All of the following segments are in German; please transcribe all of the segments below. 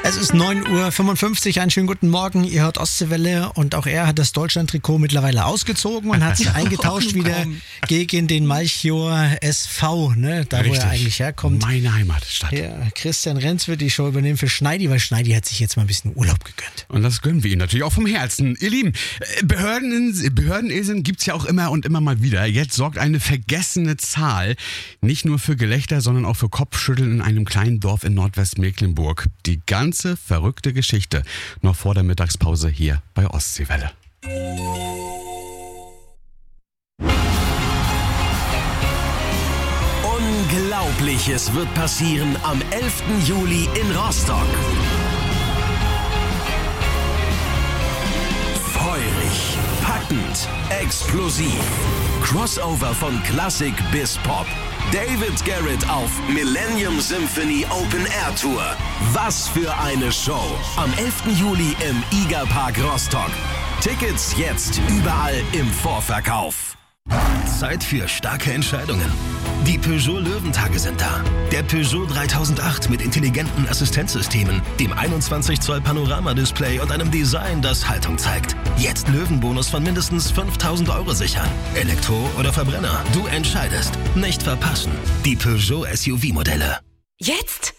Es ist 9:55 Uhr, einen schönen guten Morgen. Ihr hört Ostseewelle und auch er hat das Deutschland-Trikot mittlerweile ausgezogen und hat sich eingetauscht wieder gegen den Malchior SV, ne? Da Richtig. wo er eigentlich herkommt. Meine Heimatstadt. Ja, Christian Renz wird die Show übernehmen für Schneidi, weil Schneidi hat sich jetzt mal ein bisschen Urlaub gegönnt. Und das gönnen wir ihm natürlich auch vom Herzen. Ihr Lieben, Behördeninseln gibt's ja auch immer und immer mal wieder. Jetzt sorgt eine vergessene Zahl nicht nur für Gelächter, sondern auch für Kopfschütteln in einem kleinen Dorf in Nordwestmecklenburg. Die ganze verrückte Geschichte noch vor der Mittagspause hier bei Ostseewelle. Unglaubliches wird passieren am 11. Juli in Rostock. Feurig, packend, explosiv. Crossover von Klassik bis Pop. David Garrett auf Millennium Symphony Open Air Tour. Was für eine Show. Am 11. Juli im IGA-Park Rostock. Tickets jetzt überall im Vorverkauf. Zeit für starke Entscheidungen. Die Peugeot Löwentage sind da. Der Peugeot 3008 mit intelligenten Assistenzsystemen, dem 21 Zoll Panoramadisplay und einem Design, das Haltung zeigt. Jetzt Löwenbonus von mindestens 5.000 € sichern. Elektro oder Verbrenner, du entscheidest. Nicht verpassen. Die Peugeot SUV-Modelle. Jetzt?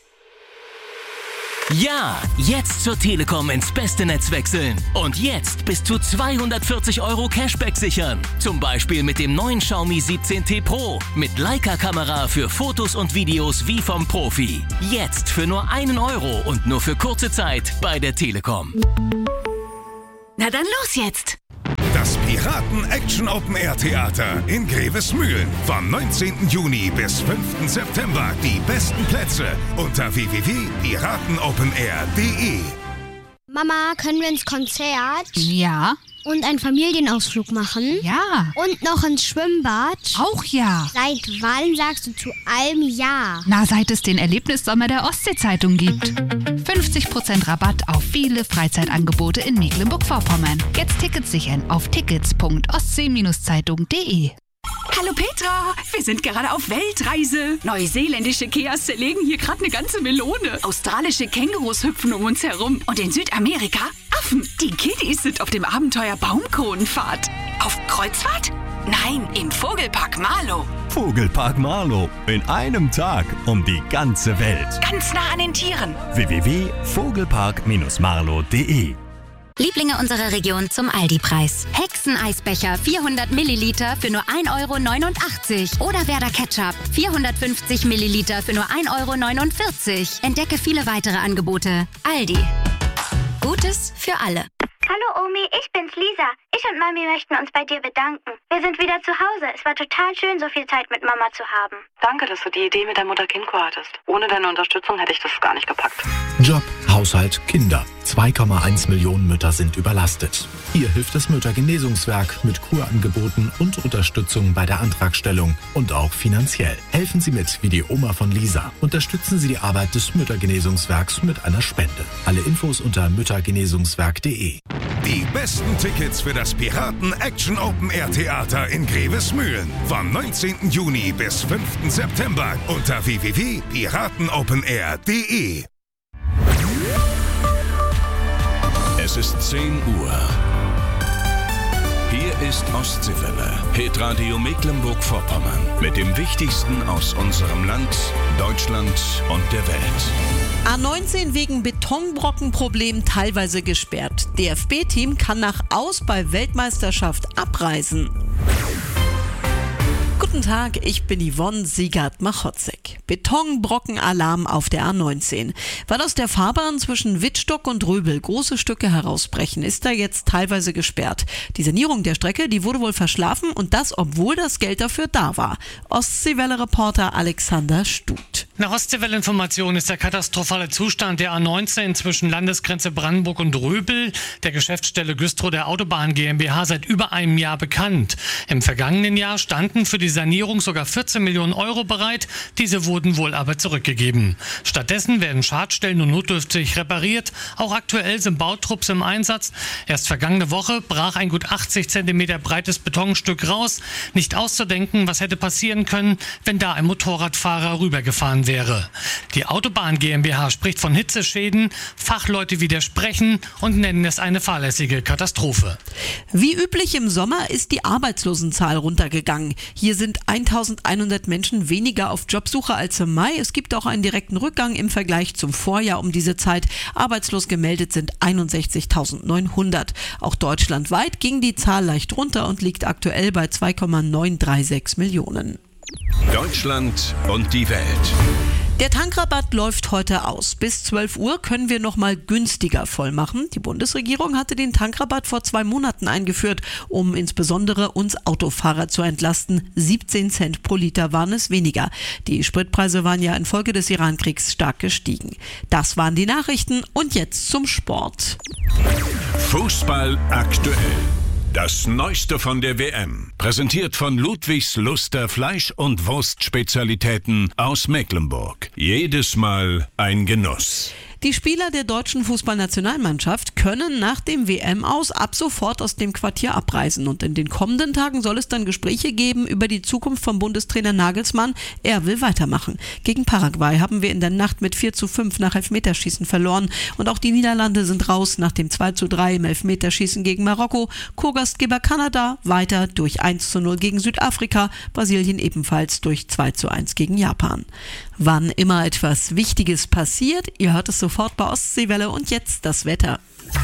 Ja, jetzt zur Telekom ins beste Netz wechseln. Und jetzt bis zu 240 € Cashback sichern. Zum Beispiel mit dem neuen Xiaomi 17T Pro. Mit Leica-Kamera für Fotos und Videos wie vom Profi. Jetzt für nur 1 € und nur für kurze Zeit bei der Telekom. Na dann los jetzt! Das Piraten-Action-Open-Air-Theater in Grevesmühlen. Vom 19. Juni bis 5. September. Die besten Plätze unter www.piratenopenair.de. Mama, können wir ins Konzert? Ja. Und einen Familienausflug machen? Ja. Und noch ins Schwimmbad? Auch ja. Seit wann sagst du zu allem ja? Na, seit es den Erlebnissommer der Ostsee-Zeitung gibt. 50% Rabatt auf viele Freizeitangebote in Mecklenburg-Vorpommern. Jetzt Tickets sichern auf tickets.ostsee-zeitung.de. Hallo Petra, wir sind gerade auf Weltreise. Neuseeländische Keas zerlegen hier gerade eine ganze Melone. Australische Kängurus hüpfen um uns herum. Und in Südamerika Affen. Die Kiddies sind auf dem Abenteuer Baumkronenfahrt. Auf Kreuzfahrt? Nein, im Vogelpark Marlow. Vogelpark Marlow. In einem Tag um die ganze Welt. Ganz nah an den Tieren. www.vogelpark-marlow.de. Lieblinge unserer Region zum Aldi-Preis. Hexeneisbecher 400 Milliliter für nur 1,89 € oder Werder Ketchup 450 Milliliter für nur 1,49 €. Entdecke viele weitere Angebote. Aldi. Gutes für alle. Hallo Omi, ich bin's Lisa. Ich und Mami möchten uns bei dir bedanken. Wir sind wieder zu Hause. Es war total schön, so viel Zeit mit Mama zu haben. Danke, dass du die Idee mit der Mutter-Kind-Kur hattest. Ohne deine Unterstützung hätte ich das gar nicht gepackt. Job, Haushalt, Kinder. 2,1 Millionen Mütter sind überlastet. Hier hilft das Müttergenesungswerk mit Kurangeboten und Unterstützung bei der Antragstellung und auch finanziell. Helfen Sie mit wie die Oma von Lisa. Unterstützen Sie die Arbeit des Müttergenesungswerks mit einer Spende. Alle Infos unter müttergenesungswerk.de. Die besten Tickets für das Piraten-Action-Open-Air-Theater in Grevesmühlen. Vom 19. Juni bis 5. September unter www.piratenopenair.de. Es ist 10 Uhr. Hier ist Ostseewelle, Hitradio Mecklenburg-Vorpommern. Mit dem Wichtigsten aus unserem Land, Deutschland und der Welt. A19 wegen Betonbrockenproblem teilweise gesperrt. DFB-Team kann nach Ausball-Weltmeisterschaft abreisen. Guten Tag, ich bin Yvonne Siegert-Machotzek. Betonbrockenalarm auf der A19. Weil aus der Fahrbahn zwischen Wittstock und Röbel große Stücke herausbrechen, ist da jetzt teilweise gesperrt. Die Sanierung der Strecke, die wurde wohl verschlafen und das, obwohl das Geld dafür da war. Ostseewelle-Reporter Alexander Stut. Nach Ostseewelle-Information ist der katastrophale Zustand der A19 zwischen Landesgrenze Brandenburg und Röbel, der Geschäftsstelle Güstrow der Autobahn GmbH, seit über einem Jahr bekannt. Im vergangenen Jahr standen für die Sanierung Sanierung sogar 14 Millionen Euro bereit. Diese wurden wohl aber zurückgegeben. Stattdessen werden Schadstellen nur notdürftig repariert. Auch aktuell sind Bautrupps im Einsatz. Erst vergangene Woche brach ein gut 80 Zentimeter breites Betonstück raus. Nicht auszudenken, was hätte passieren können, wenn da ein Motorradfahrer rübergefahren wäre. Die Autobahn GmbH spricht von Hitzeschäden. Fachleute widersprechen und nennen es eine fahrlässige Katastrophe. Wie üblich im Sommer ist die Arbeitslosenzahl runtergegangen. Hier sind 1100 Menschen weniger auf Jobsuche als im Mai. Es gibt auch einen direkten Rückgang im Vergleich zum Vorjahr um diese Zeit. Arbeitslos gemeldet sind 61.900. Auch deutschlandweit ging die Zahl leicht runter und liegt aktuell bei 2,936 Millionen. Deutschland und die Welt. Der Tankrabatt läuft heute aus. Bis 12 Uhr können wir noch mal günstiger vollmachen. Die Bundesregierung hatte den Tankrabatt vor 2 Monaten eingeführt, um insbesondere uns Autofahrer zu entlasten. 17 Cent pro Liter waren es weniger. Die Spritpreise waren ja infolge des Iran-Kriegs stark gestiegen. Das waren die Nachrichten und jetzt zum Sport. Fußball aktuell. Das Neueste von der WM. Präsentiert von Ludwigs Luster Fleisch- und Wurstspezialitäten aus Mecklenburg. Jedes Mal ein Genuss. Die Spieler der deutschen Fußballnationalmannschaft können nach dem WM-Aus ab sofort aus dem Quartier abreisen. Und in den kommenden Tagen soll es dann Gespräche geben über die Zukunft vom Bundestrainer Nagelsmann. Er will weitermachen. Gegen Paraguay haben wir in der Nacht mit 4:5 nach Elfmeterschießen verloren. Und auch die Niederlande sind raus nach dem 2:3 im Elfmeterschießen gegen Marokko. Co-Gastgeber Kanada weiter durch 1:0 gegen Südafrika. Brasilien ebenfalls durch 2:1 gegen Japan. Wann immer etwas Wichtiges passiert, ihr hört es sofort bei Ostseewelle und jetzt das Wetter.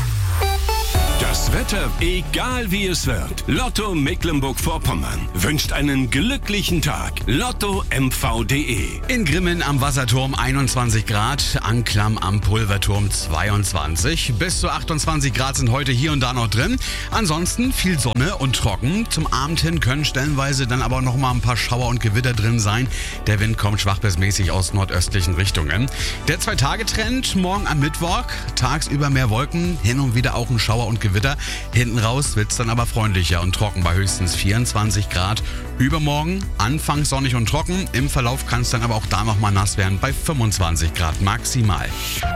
Das Wetter, egal wie es wird. Lotto Mecklenburg-Vorpommern wünscht einen glücklichen Tag. LottoMV.de. In Grimmen am Wasserturm 21 Grad, Anklam am Pulverturm 22. Bis zu 28 Grad sind heute hier und da noch drin. Ansonsten viel Sonne und trocken. Zum Abend hin können stellenweise dann aber noch mal ein paar Schauer und Gewitter drin sein. Der Wind kommt schwach bis mäßig aus nordöstlichen Richtungen. Der 2-Tage-Trend morgen am Mittwoch. Tagsüber mehr Wolken, hin und wieder auch ein Schauer und Gewitter. Hinten raus wird es dann aber freundlicher und trocken bei höchstens 24 Grad. Übermorgen anfangs sonnig und trocken. Im Verlauf kann es dann aber auch da nochmal nass werden bei 25 Grad maximal.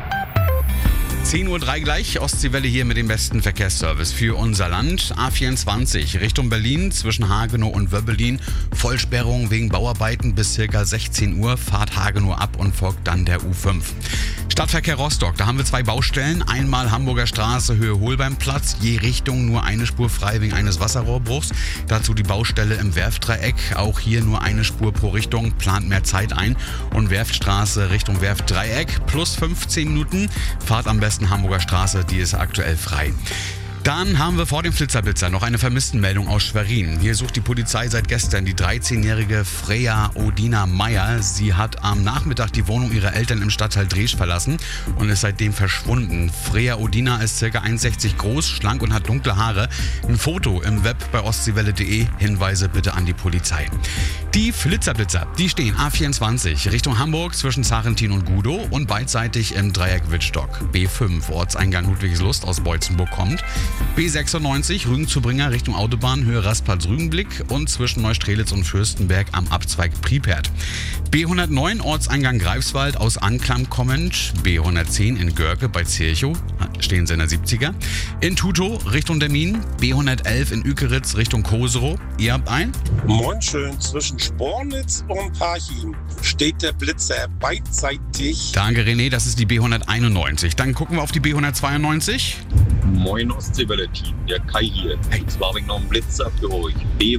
10:03 Uhr gleich, Ostseewelle hier mit dem besten Verkehrsservice für unser Land. A24 Richtung Berlin zwischen Hagenow und Wöbbelin. Vollsperrung wegen Bauarbeiten bis ca. 16 Uhr. Fahrt Hagenow ab und folgt dann der U5. Stadtverkehr Rostock, da haben wir 2 Baustellen. Einmal Hamburger Straße, Höhe Holbeinplatz. Je Richtung nur eine Spur frei wegen eines Wasserrohrbruchs. Dazu die Baustelle im Werftdreieck. Auch hier nur eine Spur pro Richtung. Plant mehr Zeit ein. Und Werftstraße Richtung Werftdreieck plus 15 Minuten. Fahrt am besten Hamburger Straße, die ist aktuell frei. Dann haben wir vor dem Flitzer-Blitzer noch eine Vermisstenmeldung aus Schwerin. Hier sucht die Polizei seit gestern die 13-jährige Freya Odina Meyer. Sie hat am Nachmittag die Wohnung ihrer Eltern im Stadtteil Dresch verlassen und ist seitdem verschwunden. Freya Odina ist ca. 1,60 groß, schlank und hat dunkle Haare. Ein Foto im Web bei ostseewelle.de. Hinweise bitte an die Polizei. Die Flitzer-Blitzer, die stehen A24 Richtung Hamburg zwischen Zarentin und Gudow und beidseitig im Dreieck Wittstock. B5 Ortseingang Ludwigslust aus Beutzenburg kommt. B96 Rügen-Zubringer Richtung Autobahn, Höhe Rastplatz-Rügenblick und zwischen Neustrelitz und Fürstenberg am Abzweig Priepert. B109 Ortseingang Greifswald aus Anklam kommend. B110 in Görke bei Zirchow, stehen sie in der 70er. In Tutow Richtung Demmin. B111 in Ükeritz Richtung Koserow. Ihr habt ein? Moin schön, zwischen Spornitz und Parchim steht der Blitzer beidseitig. Danke René, das ist die B191. Dann gucken wir auf die B192. Moin Ostseewelle-Team, der Kai hier. Hey. Jetzt war ich noch ein Blitzer für euch.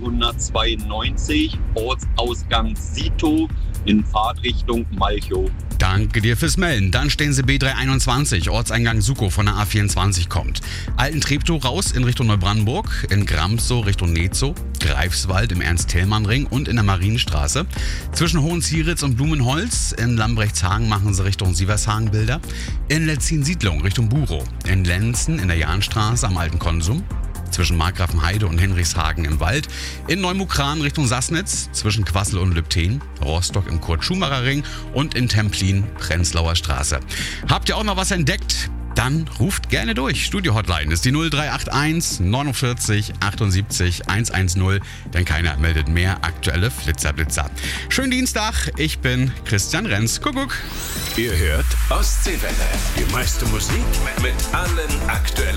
B192, Ortsausgang Sito in Fahrtrichtung Malchow. Danke dir fürs Melden. Dann stehen sie B321, Ortseingang Sukow von der A24 kommt. Alten-Treptow raus in Richtung Neubrandenburg, in Gramsow Richtung Netzow, Greifswald im Ernst-Thälmann-Ring und in der Marienstraße. Zwischen Hohenzieritz und Blumenholz, in Lambrechtshagen machen sie Richtung Sievershagen Bilder. In Letzin-Siedlung Richtung Burow, in Lenzen in der Jahnstraße am Alten Konsum. Zwischen Markgrafenheide und Henrichshagen im Wald, in Neumukran Richtung Sassnitz, zwischen Quassel und Lübten, Rostock im Kurt-Schumacher-Ring und in Templin, Prenzlauer Straße. Habt ihr auch noch was entdeckt? dann ruft gerne durch. Studio-Hotline ist die 0381 49 78 110, denn keiner meldet mehr aktuelle Flitzer. Schönen Dienstag, ich bin Christian Renz. Kuckuck. Ihr hört Ostseewelle. Die meiste Musik mit allen aktuellen